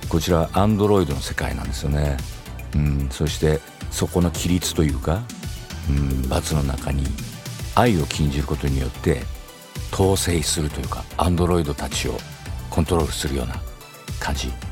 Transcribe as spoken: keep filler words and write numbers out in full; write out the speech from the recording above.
こちらはアンドロイドの世界なんですよね。うん、そしてそこの規律というか、うん、罰の中に愛を禁じることによって統制するというか、アンドロイドたちをコントロールするような感じ